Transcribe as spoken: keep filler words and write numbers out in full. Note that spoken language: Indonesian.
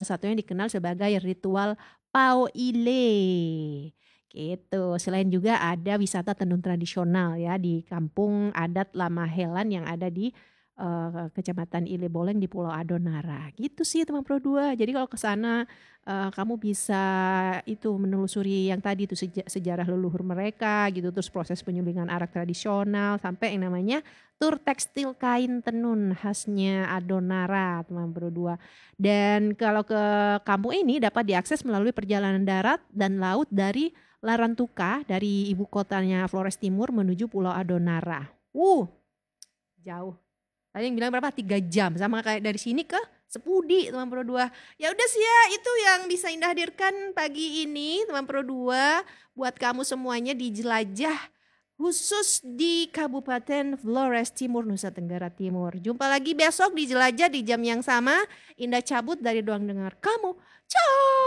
satunya dikenal sebagai ritual Pao Ile. Gitu. Selain juga ada wisata tenun tradisional ya di kampung adat Lamahelan yang ada di eh, Kecamatan Ile Boleng di Pulau Adonara. Gitu sih teman Pro dua. Jadi kalau ke sana eh, kamu bisa itu menelusuri yang tadi itu seja- sejarah leluhur mereka gitu, terus proses penyulingan arak tradisional sampai yang namanya tur tekstil kain tenun khasnya Adonara teman Pro dua. Dan kalau ke kampung ini dapat diakses melalui perjalanan darat dan laut dari Larantuka dari ibu kotanya Flores Timur menuju Pulau Adonara. Uh, jauh. Tadi yang bilang berapa? Tiga jam. Sama kayak dari sini ke Sepudi, teman Pro dua. Ya udah sih ya, itu yang bisa Indah hadirkan pagi ini, teman Pro dua. Buat kamu semuanya di jelajah khusus di Kabupaten Flores Timur, Nusa Tenggara Timur. Jumpa lagi besok di jelajah di jam yang sama. Indah cabut dari doang dengar kamu. Ciao.